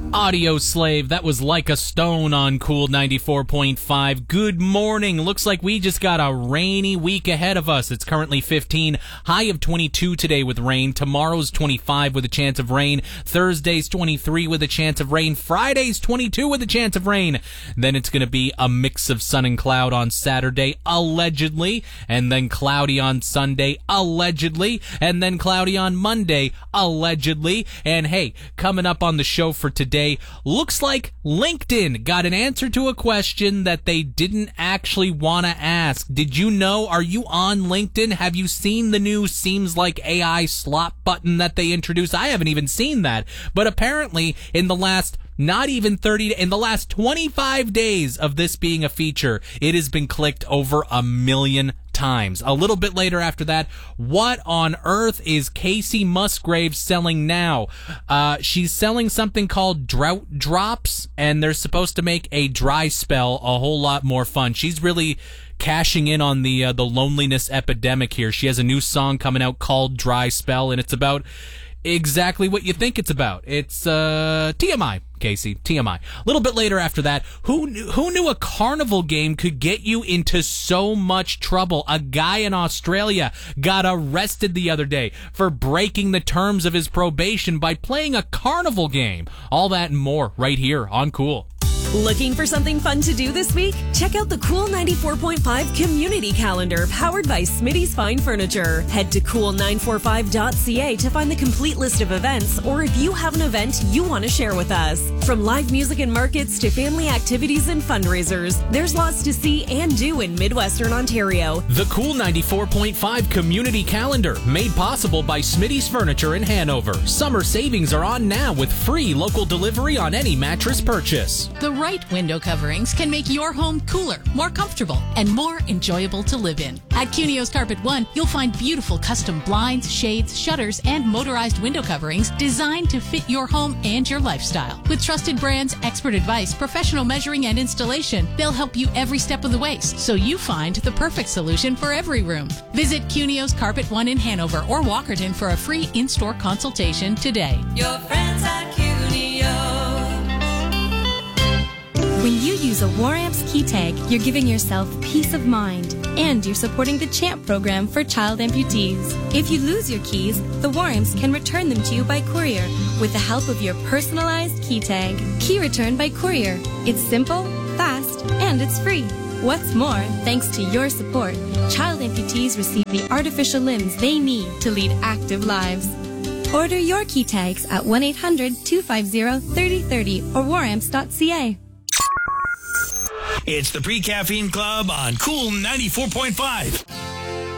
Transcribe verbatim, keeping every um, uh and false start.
Audio Slave, that was Like a Stone on Cool ninety-four point five. Good morning. Looks like we just got a rainy week ahead of us. It's currently fifteen, high of twenty-two today with rain. Tomorrow's twenty-five with a chance of rain. Thursday's twenty-three with a chance of rain. Friday's twenty-two with a chance of rain. Then it's going to be a mix of sun and cloud on Saturday, allegedly, and then cloudy on Sunday, allegedly, and then cloudy on Monday, allegedly. And hey, coming up on the show for today, looks like LinkedIn got an answer to a question that they didn't actually want to ask. Did you know? Are you on LinkedIn? Have you seen the new Seems Like A I slot button that they introduced? I haven't even seen that. But apparently, in the last not even thirty, in the last twenty-five days of this being a feature, it has been clicked over a million times. A little bit later after that, what on earth is Kacey Musgrave selling now? Uh, she's selling something called Drought Drops, and they're supposed to make a dry spell a whole lot more fun. She's really cashing in on the uh, the loneliness epidemic here. She has a new song coming out called Dry Spell, and it's about exactly what you think it's about. It's uh, T M I. Casey, T M I. A little bit later after that, who knew, who knew a carnival game could get you into so much trouble? A guy in Australia got arrested the other day for breaking the terms of his probation by playing a carnival game. All that and more right here on Cool. Looking for something fun to do this week? Check out the Cool ninety-four point five Community Calendar powered by Smitty's Fine Furniture. Head to cool nine four five dot c a to find the complete list of events, or if you have an event you want to share with us. From live music and markets to family activities and fundraisers, there's lots to see and do in Midwestern Ontario. The Cool ninety-four point five Community Calendar, made possible by Smitty's Furniture in Hanover. Summer savings are on now with free local delivery on any mattress purchase. The right window coverings can make your home cooler, more comfortable, and more enjoyable to live in. At Cunio's Carpet One, you'll find beautiful custom blinds, shades, shutters, and motorized window coverings designed to fit your home and your lifestyle. With trusted brands, expert advice, professional measuring, and installation, they'll help you every step of the way, so you find the perfect solution for every room. Visit Cunio's Carpet One in Hanover or Walkerton for a free in-store consultation today. Your friends at Cunio. When you use a Waramps key tag, you're giving yourself peace of mind, and you're supporting the CHAMP program for child amputees. If you lose your keys, the Waramps can return them to you by courier with the help of your personalized key tag. Key return by courier. It's simple, fast, and it's free. What's more, thanks to your support, child amputees receive the artificial limbs they need to lead active lives. Order your key tags at one eight hundred two five zero three zero three zero or waramps dot c a. It's the Pre-Caffeine Club on Cool ninety-four point five.